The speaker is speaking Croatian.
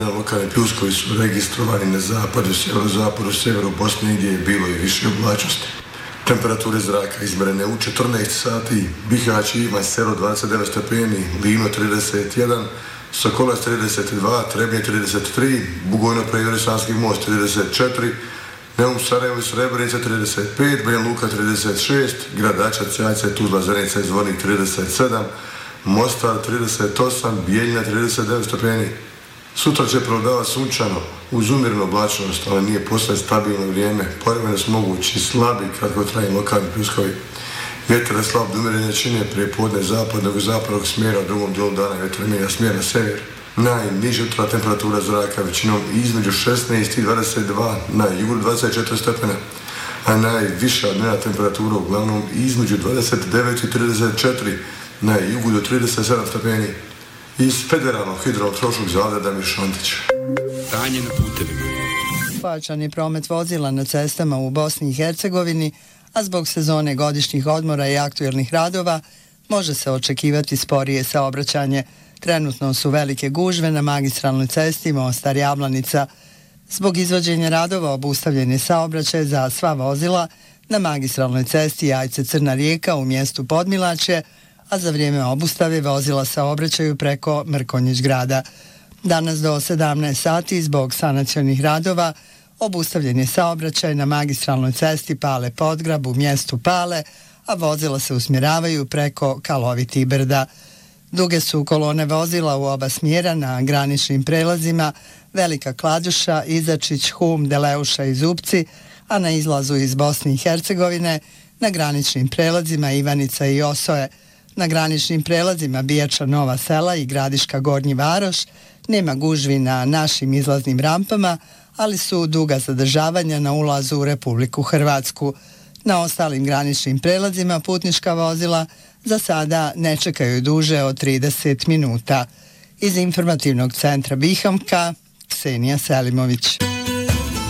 Lokalni pljuskovi su registrovani na zapadu, sjeverozapadu, sjeveru Bosne gdje je bilo i više oblačnosti. Temperature zraka izmjerene u 14 sati, Bihać i Ivanj Selo 29 stepeni, Livno 31, Sokolac 32, Trebnje 33, Bugojno Prejoresanski most 34, Neum Sarajevo i Srebrenica 35, Banja Luka 36, Gradača, Cajca, Tuzla, Zenica i Zvornik 37, Mostar 38, Bijeljina 39 stepeni. Sutra će prevladavati sunčano, uz umjerenu oblačnost, ali nije posve stabilno vrijeme. Povremeno su mogući slabi, kratkotrajni lokalni pljuskovi. Vjetar je slab do umjerene jačine prije podne zapadnog i zapadnog smjera, u drugom dijelu dana vjetar mijenja smjer na sjever. Najniža jutra temperatura zraka većinom između 16 i 22, na jugu 24 stepena, a najviša dnevna temperatura uglavnom između 29 i 34, na jugu do 37 stepeni. Iz Federalnog hidrometeorološkog zavoda Damir Šantić. Stanje na putevima. Pojačan je promet vozila na cestama u Bosni i Hercegovini, a zbog sezone godišnjih odmora i aktuelnih radova može se očekivati sporije saobraćanje. Trenutno su velike gužve na magistralnoj cesti Mostar-Jablanica. Zbog izvođenja radova obustavljen je saobraćaj za sva vozila na magistralnoj cesti Jajce-Crna Rijeka u mjestu Podmilačje, a za vrijeme obustave vozila saobraćaju preko Mrkonjić grada. Danas do 17 sati zbog sanacionih radova obustavljen je saobraćaj na magistralnoj cesti Pale-Podgrab u mjestu Pale, a vozila se usmjeravaju preko Kaloviti brda. Duge su kolone vozila u oba smjera na graničnim prelazima Velika Kladuša, Izačić, Hum, Deleuša i Zupci, a na izlazu iz Bosne i Hercegovine na graničnim prelazima Ivanica i Osoje. Na graničnim prelazima Bijača Nova Sela i Gradiška Gornji Varoš nema gužvi na našim izlaznim rampama, ali su duga zadržavanja na ulazu u Republiku Hrvatsku. Na ostalim graničnim prelazima putnička vozila za sada ne čekaju duže od 30 minuta. Iz informativnog centra Bihamka, Ksenija Selimović.